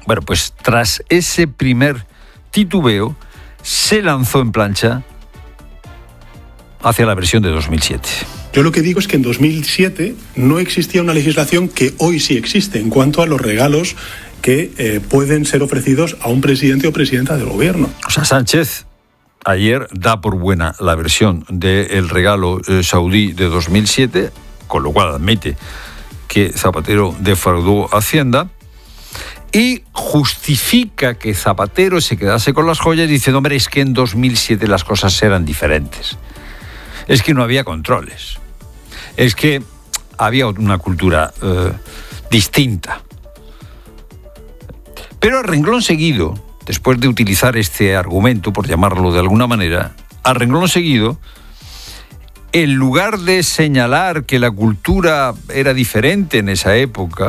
Bueno, pues tras ese primer titubeo, se lanzó en plancha hacia la versión de 2007. Yo lo que digo es que en 2007 no existía una legislación que hoy sí existe en cuanto a los regalos que pueden ser ofrecidos a un presidente o presidenta del gobierno. O sea, Sánchez ayer da por buena la versión del regalo saudí de 2007, con lo cual admite que Zapatero defraudó Hacienda, y justifica que Zapatero se quedase con las joyas diciendo, hombre, es que en 2007 las cosas eran diferentes. Es que no había controles. Es que había una cultura distinta. Pero a renglón seguido, después de utilizar este argumento, por llamarlo de alguna manera, a renglón seguido, en lugar de señalar que la cultura era diferente en esa época,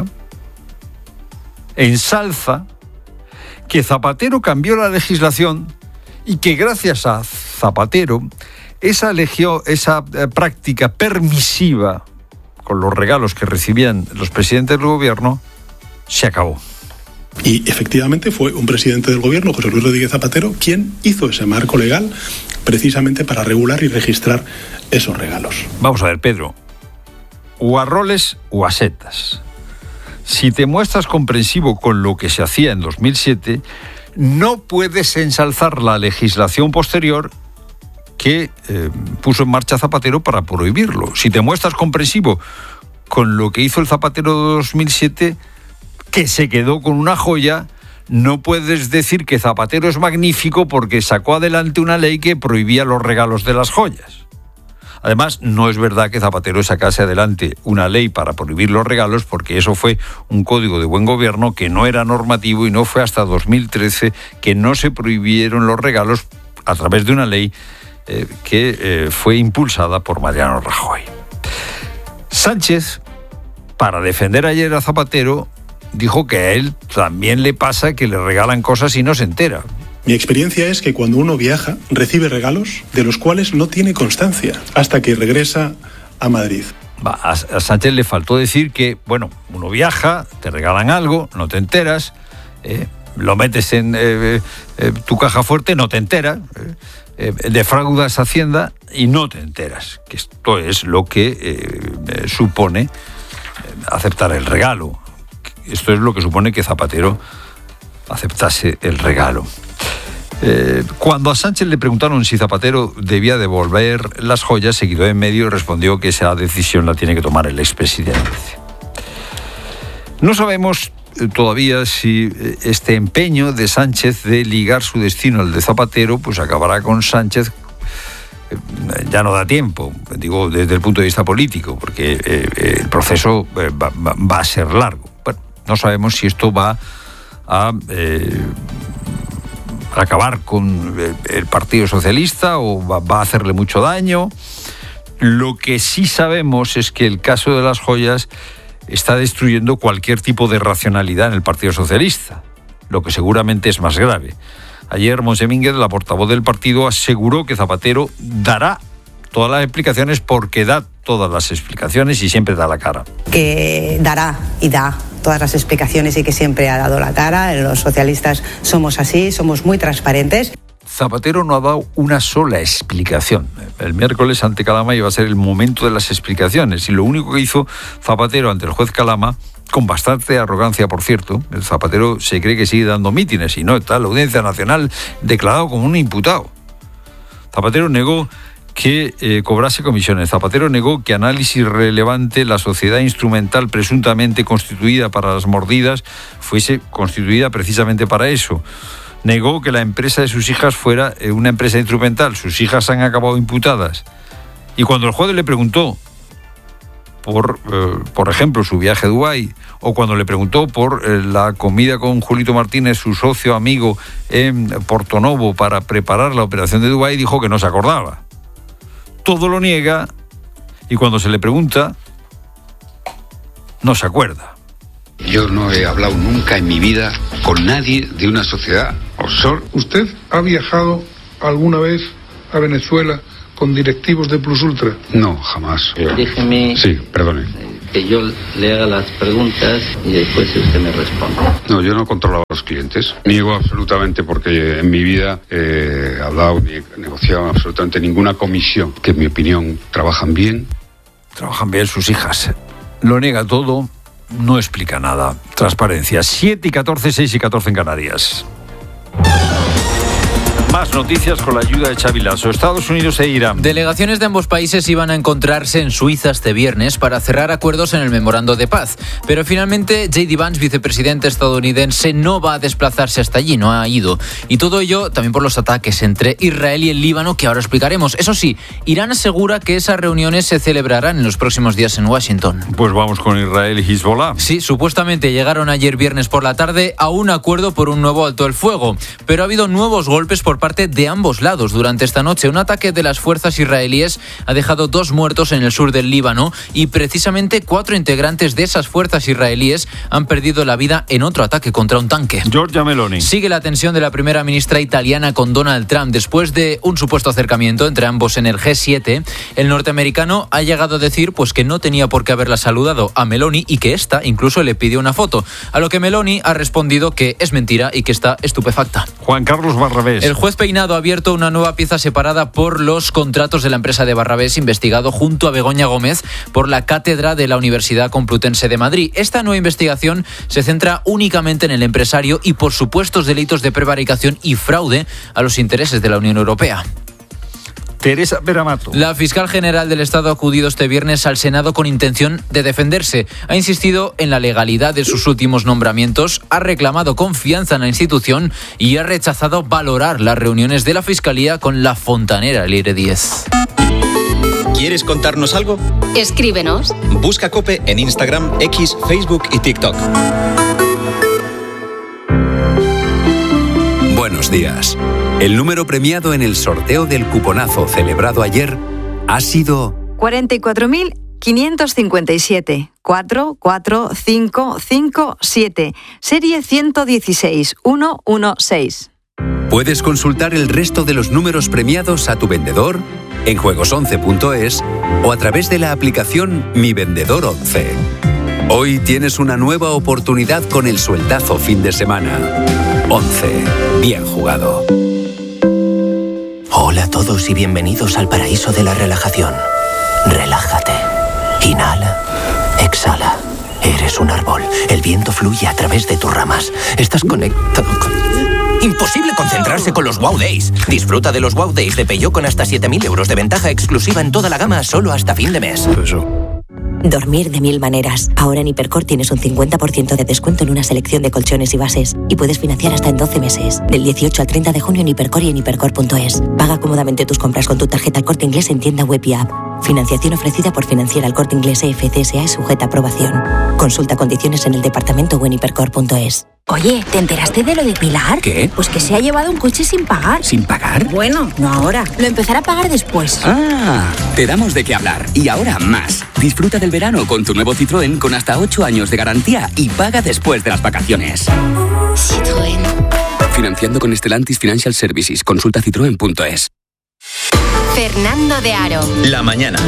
ensalza que Zapatero cambió la legislación y que gracias a Zapatero esa práctica permisiva con los regalos que recibían los presidentes del gobierno se acabó. Y efectivamente fue un presidente del gobierno, José Luis Rodríguez Zapatero, quien hizo ese marco legal precisamente para regular y registrar esos regalos. Vamos a ver, Pedro, o a roles o a setas. Si te muestras comprensivo con lo que se hacía en 2007, no puedes ensalzar la legislación posterior que puso en marcha Zapatero para prohibirlo. Si te muestras comprensivo con lo que hizo el Zapatero de 2007, que se quedó con una joya, no puedes decir que Zapatero es magnífico porque sacó adelante una ley que prohibía los regalos de las joyas. Además, no es verdad que Zapatero sacase adelante una ley para prohibir los regalos, porque eso fue un código de buen gobierno que no era normativo y no fue hasta 2013 que no se prohibieron los regalos a través de una ley que fue impulsada por Mariano Rajoy. Sánchez, para defender ayer a Zapatero, dijo que a él también le pasa que le regalan cosas y no se entera. Mi experiencia es que cuando uno viaja, recibe regalos de los cuales no tiene constancia hasta que regresa a Madrid. A Sánchez le faltó decir que, bueno, uno viaja, te regalan algo, no te enteras, lo metes en tu caja fuerte, no te enteras, defraudas Hacienda y no te enteras. Que esto es lo que supone aceptar el regalo. Esto es lo que supone que Zapatero aceptase el regalo. Cuando a Sánchez le preguntaron si Zapatero debía devolver las joyas, se quedó en medio y respondió que esa decisión la tiene que tomar el expresidente. No sabemos todavía si este empeño de Sánchez de ligar su destino al de Zapatero pues acabará con Sánchez. Ya no da tiempo, digo, desde el punto de vista político, porque el proceso va a ser largo. Bueno, no sabemos si esto va a acabar con el Partido Socialista o va a hacerle mucho daño. Lo que sí sabemos es que el caso de las joyas está destruyendo cualquier tipo de racionalidad en el Partido Socialista, lo que seguramente es más grave. Ayer Montse Mínguez, la portavoz del partido, aseguró que Zapatero dará todas las explicaciones porque da todas las explicaciones y siempre da la cara. Que dará y da todas las explicaciones y que siempre ha dado la cara. Los socialistas somos así, somos muy transparentes. Zapatero no ha dado una sola explicación. El miércoles ante Calama iba a ser el momento de las explicaciones y lo único que hizo Zapatero ante el juez Calama, con bastante arrogancia, por cierto, el Zapatero se cree que sigue dando mítines y no, está en la Audiencia Nacional declarado como un imputado. Zapatero negó que cobrase comisiones. Zapatero negó que análisis relevante, la sociedad instrumental presuntamente constituida para las mordidas, fuese constituida precisamente para eso. Negó que la empresa de sus hijas fuera una empresa instrumental. Sus hijas han acabado imputadas. Y cuando el juez le preguntó por ejemplo, su viaje a Dubái, o cuando le preguntó por la comida con Julito Martínez, su socio amigo en Portonovo, para preparar la operación de Dubái, dijo que no se acordaba. Todo lo niega y cuando se le pregunta, no se acuerda. Yo no he hablado nunca en mi vida con nadie de una sociedad offshore. ¿Usted ha viajado alguna vez a Venezuela con directivos de Plus Ultra? No, jamás. Déjeme... Sí, perdone. que yo le haga las preguntas y después usted me responde. No, yo no controlo a los clientes. Niego absolutamente porque en mi vida he hablado ni he negociado absolutamente ninguna comisión que en mi opinión trabajan bien. Trabajan bien sus hijas. Lo niega todo, no explica nada. Transparencia. 7:14, 6:14 en Canarias. Más noticias con la ayuda de Xavi Lasso. Estados Unidos e Irán. Delegaciones de ambos países iban a encontrarse en Suiza este viernes para cerrar acuerdos en el memorando de paz. Pero finalmente J.D. Vance, vicepresidente estadounidense, no va a desplazarse hasta allí, no ha ido. Y todo ello también por los ataques entre Israel y el Líbano, que ahora explicaremos. Eso sí, Irán asegura que esas reuniones se celebrarán en los próximos días en Washington. Pues vamos con Israel y Hezbollah. Sí, supuestamente llegaron ayer viernes por la tarde a un acuerdo por un nuevo alto el fuego. Pero ha habido nuevos golpes por parte de ambos lados durante esta noche. Un ataque de las fuerzas israelíes ha dejado 2 muertos en el sur del Líbano y precisamente 4 integrantes de esas fuerzas israelíes han perdido la vida en otro ataque contra un tanque. Giorgia Meloni. Sigue la tensión de la primera ministra italiana con Donald Trump. Después de un supuesto acercamiento entre ambos en el G7, el norteamericano ha llegado a decir pues que no tenía por qué haberla saludado a Meloni y que ésta incluso le pidió una foto. A lo que Meloni ha respondido que es mentira y que está estupefacta. Juan Carlos Barrabés. El juez Peinado ha abierto una nueva pieza separada por los contratos de la empresa de Barrabés, investigado junto a Begoña Gómez por la cátedra de la Universidad Complutense de Madrid. Esta nueva investigación se centra únicamente en el empresario y por supuestos delitos de prevaricación y fraude a los intereses de la Unión Europea. Teresa Peramato. La fiscal general del Estado ha acudido este viernes al Senado con intención de defenderse. Ha insistido en la legalidad de sus últimos nombramientos, ha reclamado confianza en la institución y ha rechazado valorar las reuniones de la Fiscalía con la fontanera Leire Díez. ¿Quieres contarnos algo? Escríbenos. Busca COPE en Instagram, X, Facebook y TikTok. Buenos días. El número premiado en el sorteo del cuponazo celebrado ayer ha sido 44.557. 44557. Serie 116116. Puedes consultar el resto de los números premiados a tu vendedor en juegos11.es o a través de la aplicación Mi Vendedor 11. Hoy tienes una nueva oportunidad con el sueldazo fin de semana. 11. Bien jugado. Hola a todos y bienvenidos al paraíso de la relajación. Relájate. Inhala. Exhala. Eres un árbol. El viento fluye a través de tus ramas. Estás conectado con... Imposible concentrarse con los Wow Days. Disfruta de los Wow Days de Peugeot con hasta 7.000 euros de ventaja exclusiva en toda la gama solo hasta fin de mes. Dormir de 1000 maneras. Ahora en Hipercor tienes un 50% de descuento en una selección de colchones y bases. Y puedes financiar hasta en 12 meses. Del 18 al 30 de junio en Hipercor y en hipercor.es. Paga cómodamente tus compras con tu tarjeta El Corte Inglés en tienda web y app. Financiación ofrecida por Financiera El Corte Inglés EFCSA y sujeta a aprobación. Consulta condiciones en el departamento o en hipercor.es. Oye, ¿te enteraste de lo de Pilar? ¿Qué? Pues que se ha llevado un coche sin pagar. ¿Sin pagar? Bueno, no ahora. Lo empezará a pagar después. Ah, te damos de qué hablar. Y ahora más. Disfruta del verano con tu nuevo Citroën con hasta 8 años de garantía y paga después de las vacaciones. Citroën. Financiando con Stellantis Financial Services. Consulta citroen.es. Fernando de Aro. La mañana.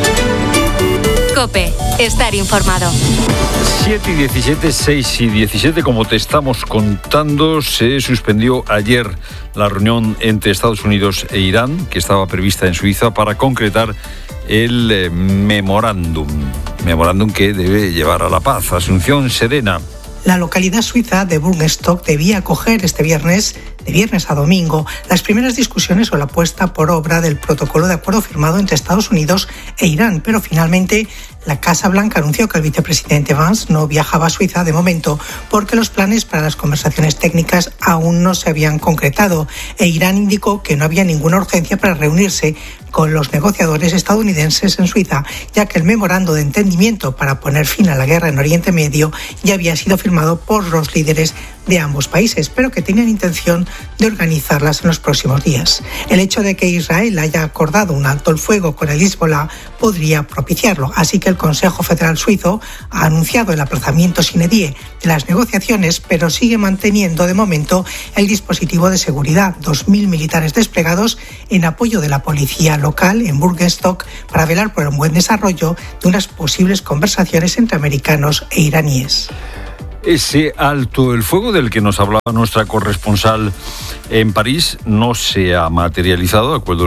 COPE. Estar informado. 7:17, 6:17, como te estamos contando, se suspendió ayer la reunión entre Estados Unidos e Irán, que estaba prevista en Suiza, para concretar el memorándum que debe llevar a la paz. Asunción Serena. La localidad suiza de Burgenstock debía acoger este viernes, de viernes a domingo, las primeras discusiones sobre la puesta por obra del protocolo de acuerdo firmado entre Estados Unidos e Irán, pero finalmente la Casa Blanca anunció que el vicepresidente Vance no viajaba a Suiza de momento porque los planes para las conversaciones técnicas aún no se habían concretado e Irán indicó que no había ninguna urgencia para reunirse con los negociadores estadounidenses en Suiza, ya que el memorando de entendimiento para poner fin a la guerra en Oriente Medio ya había sido firmado por los líderes de ambos países, pero que tenían intención de organizarlas en los próximos días. El hecho de que Israel haya acordado un alto el fuego con el Hezbollah podría propiciarlo, así que el Consejo Federal Suizo ha anunciado el aplazamiento sine die de las negociaciones, pero sigue manteniendo de momento el dispositivo de seguridad, 2.000 militares desplegados en apoyo de la policía local en Burgenstock para velar por el buen desarrollo de unas posibles conversaciones entre americanos e iraníes. Ese alto el fuego del que nos hablaba nuestra corresponsal en París no se ha materializado, acuerdo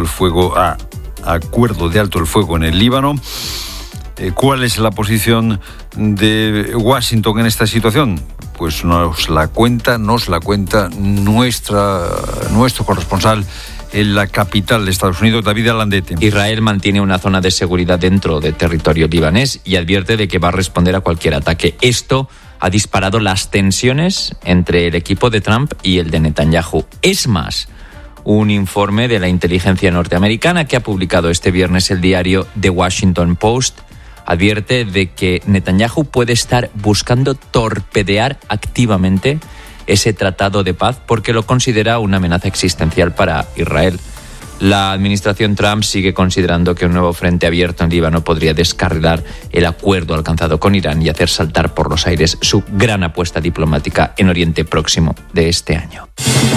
de alto el fuego en el Líbano. ¿Cuál es la posición de Washington en esta situación? Pues nos la cuenta nuestro corresponsal en la capital de Estados Unidos, David Alandete. Israel mantiene una zona de seguridad dentro del territorio libanés y advierte de que va a responder a cualquier ataque. Esto ha disparado las tensiones entre el equipo de Trump y el de Netanyahu. Es más, un informe de la inteligencia norteamericana que ha publicado este viernes el diario The Washington Post advierte de que Netanyahu puede estar buscando torpedear activamente ese tratado de paz porque lo considera una amenaza existencial para Israel. La administración Trump sigue considerando que un nuevo frente abierto en Líbano podría descarrilar el acuerdo alcanzado con Irán y hacer saltar por los aires su gran apuesta diplomática en Oriente Próximo de este año.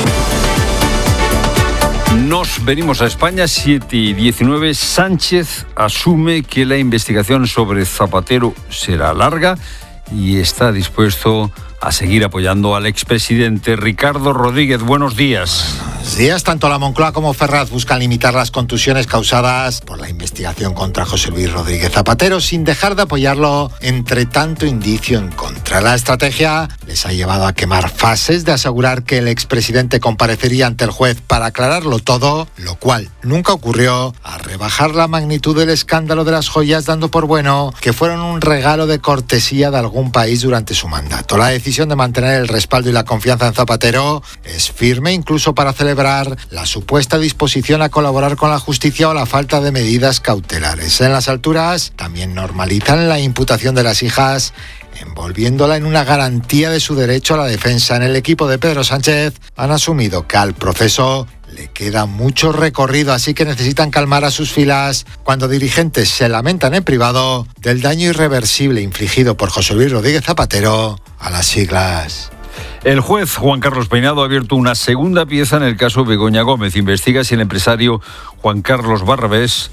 Nos venimos a España, 7:19. Sánchez asume que la investigación sobre Zapatero será larga y está dispuesto a seguir apoyando al expresidente. Ricardo Rodríguez, buenos días. Buenos días. Tanto la Moncloa como Ferraz buscan limitar las contusiones causadas por la investigación contra José Luis Rodríguez Zapatero sin dejar de apoyarlo entre tanto indicio en contra. La estrategia les ha llevado a quemar fases de asegurar que el expresidente comparecería ante el juez para aclararlo todo, lo cual nunca ocurrió, a rebajar la magnitud del escándalo de las joyas dando por bueno que fueron un regalo de cortesía de algún país durante su mandato. La decisión de mantener el respaldo y la confianza en Zapatero es firme incluso para celebrar la supuesta disposición a colaborar con la justicia o la falta de medidas cautelares. En las alturas también normalizan la imputación de las hijas, envolviéndola en una garantía de su derecho a la defensa. En el equipo de Pedro Sánchez han asumido que al proceso le queda mucho recorrido, así que necesitan calmar a sus filas cuando dirigentes se lamentan en privado del daño irreversible infligido por José Luis Rodríguez Zapatero a las siglas. El juez Juan Carlos Peinado ha abierto una segunda pieza en el caso Begoña Gómez. Investiga si el empresario Juan Carlos Barrabés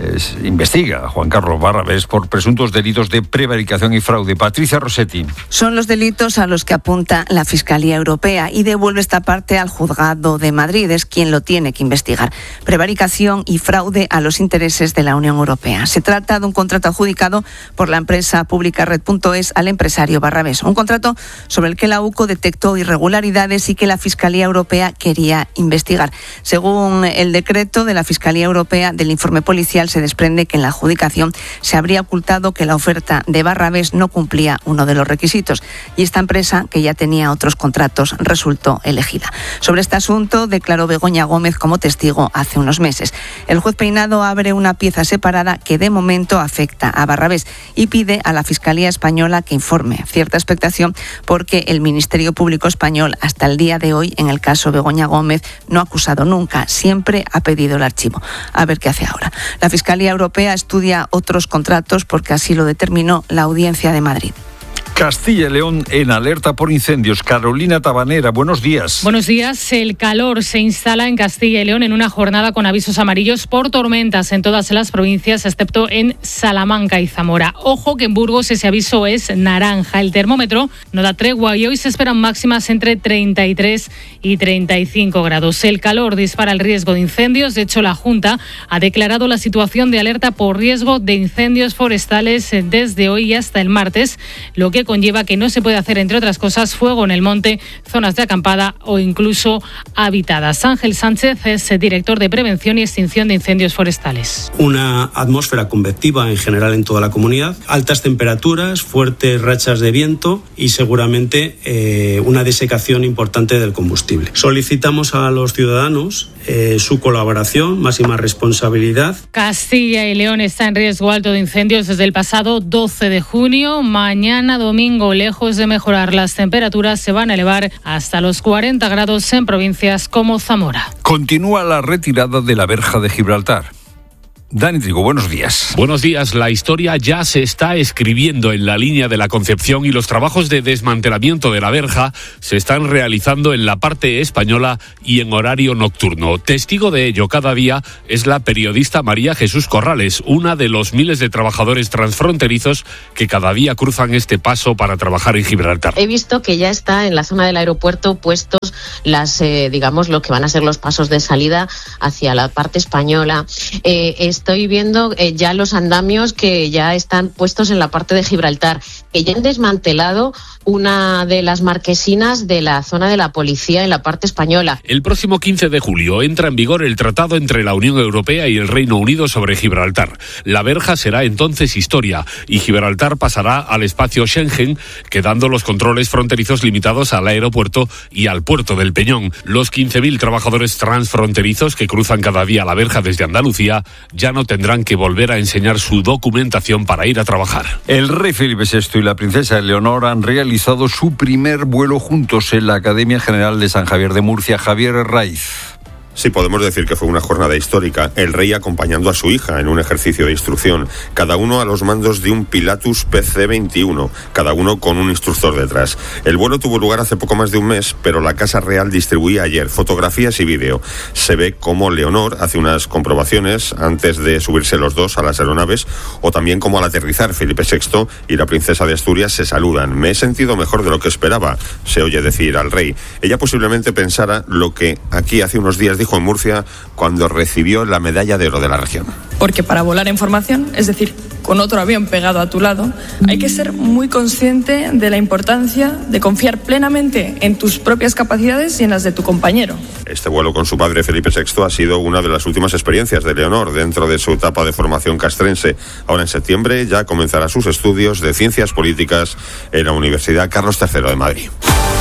por presuntos delitos de prevaricación y fraude. Patricia Rossetti. Son los delitos a los que apunta la Fiscalía Europea y devuelve esta parte al Juzgado de Madrid. Es quien lo tiene que investigar. Prevaricación y fraude a los intereses de la Unión Europea. Se trata de un contrato adjudicado por la empresa pública Red.es al empresario Barrabés. Un contrato sobre el que la UCO detectó irregularidades y que la Fiscalía Europea quería investigar. Según el decreto de la Fiscalía Europea del informe policial, se desprende que en la adjudicación se habría ocultado que la oferta de Barrabés no cumplía uno de los requisitos y esta empresa, que ya tenía otros contratos, resultó elegida. Sobre este asunto declaró Begoña Gómez como testigo hace unos meses. El juez Peinado abre una pieza separada que de momento afecta a Barrabés y pide a la Fiscalía Española que informe. Cierta expectación porque el Ministerio Público Español hasta el día de hoy en el caso Begoña Gómez no ha acusado nunca, siempre ha pedido el archivo. A ver qué hace ahora. La Fiscalía Europea estudia otros contratos porque así lo determinó la Audiencia de Madrid. Castilla y León en alerta por incendios. Carolina Tabanera, buenos días. Buenos días. El calor se instala en Castilla y León en una jornada con avisos amarillos por tormentas en todas las provincias, excepto en Salamanca y Zamora. Ojo que en Burgos ese aviso es naranja. El termómetro no da tregua y hoy se esperan máximas entre 33 y 35 grados. El calor dispara el riesgo de incendios. De hecho, la Junta ha declarado la situación de alerta por riesgo de incendios forestales desde hoy hasta el martes, lo que conlleva que no se puede hacer, entre otras cosas, fuego en el monte, zonas de acampada o incluso habitadas. Ángel Sánchez es director de Prevención y Extinción de Incendios Forestales. Una atmósfera convectiva en general en toda la comunidad, altas temperaturas, fuertes rachas de viento y seguramente una desecación importante del combustible. Solicitamos a los ciudadanos su colaboración, máxima responsabilidad. Castilla y León está en riesgo alto de incendios desde el pasado 12 de junio. Mañana domingo domingo. Lejos de mejorar, las temperaturas se van a elevar hasta los 40 grados en provincias como Zamora. Continúa la retirada de la verja de Gibraltar. Dani Trigo, buenos días. Buenos días. La historia ya se está escribiendo en la línea de la Concepción y los trabajos de desmantelamiento de la verja se están realizando en la parte española y en horario nocturno. Testigo de ello cada día es la periodista María Jesús Corrales, una de los miles de trabajadores transfronterizos que cada día cruzan este paso para trabajar en Gibraltar. He visto que ya está en la zona del aeropuerto puestos lo que van a ser los pasos de salida hacia la parte española. Estoy viendo ya los andamios que ya están puestos en la parte de Gibraltar, que ya han desmantelado una de las marquesinas de la zona de la policía en la parte española. El próximo 15 de julio entra en vigor el tratado entre la Unión Europea y el Reino Unido sobre Gibraltar. La verja será entonces historia y Gibraltar pasará al espacio Schengen, quedando los controles fronterizos limitados al aeropuerto y al puerto del Peñón. Los 15.000 trabajadores transfronterizos que cruzan cada día la verja desde Andalucía ya no tendrán que volver a enseñar su documentación para ir a trabajar. El rey Felipe VI y la princesa Leonor han realizado su primer vuelo juntos en la Academia General de San Javier de Murcia. Javier Raiz. Sí, podemos decir que fue una jornada histórica, el rey acompañando a su hija en un ejercicio de instrucción, cada uno a los mandos de un Pilatus PC-21, cada uno con un instructor detrás. El vuelo tuvo lugar hace poco más de un mes, pero la Casa Real distribuía ayer fotografías y vídeo. Se ve cómo Leonor hace unas comprobaciones antes de subirse los dos a las aeronaves, o también cómo al aterrizar Felipe VI y la princesa de Asturias se saludan. Me he sentido mejor de lo que esperaba, se oye decir al rey. Ella posiblemente pensara lo que aquí hace unos días dijo en Murcia cuando recibió la medalla de oro de la región. Porque para volar en formación, es decir, con otro avión pegado a tu lado, hay que ser muy consciente de la importancia de confiar plenamente en tus propias capacidades y en las de tu compañero. Este vuelo con su padre Felipe VI ha sido una de las últimas experiencias de Leonor dentro de su etapa de formación castrense. Ahora en septiembre ya comenzará sus estudios de Ciencias Políticas en la Universidad Carlos III de Madrid.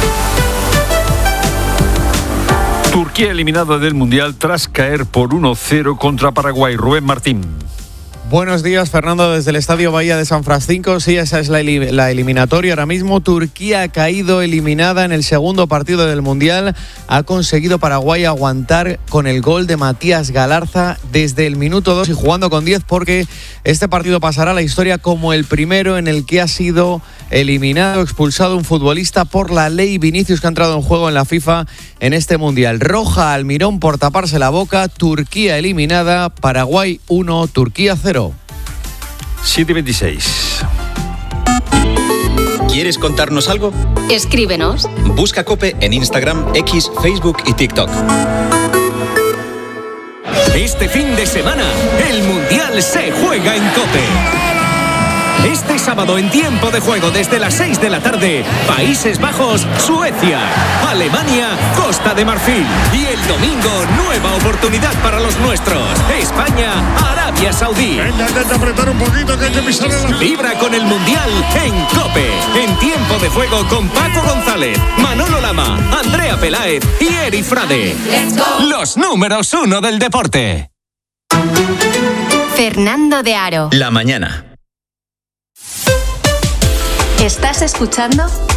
Turquía eliminada del Mundial tras caer por 1-0 contra Paraguay. Rubén Martín. Buenos días, Fernando, desde el Estadio Bahía de San Francisco. Sí, esa es la eliminatoria. Ahora mismo Turquía ha caído eliminada en el segundo partido del Mundial. Ha conseguido Paraguay aguantar con el gol de Matías Galarza desde el minuto 2 y jugando con 10, porque este partido pasará a la historia como el primero en el que ha sido eliminado, expulsado un futbolista por la ley Vinicius, que ha entrado en juego en la FIFA en este Mundial. Roja al Mirón por taparse la boca. Turquía eliminada, Paraguay 1, Turquía 0. 7:26. ¿Quieres contarnos algo? Escríbenos. Busca COPE en Instagram, X, Facebook y TikTok. Este fin de semana, el Mundial se juega en COPE. Este sábado en tiempo de juego desde las 6 de la tarde, Países Bajos, Suecia, Alemania, Costa de Marfil. Y el domingo, nueva oportunidad para los nuestros, España, Arabia Saudí. Venga, intenta apretar un poquito que hay que pisar en la... Vibra con el Mundial en COPE. En tiempo de juego con Paco González, Manolo Lama, Andrea Peláez y Eri Frade. Los números 1 del deporte. Fernando de Aro. La mañana. ¿Estás escuchando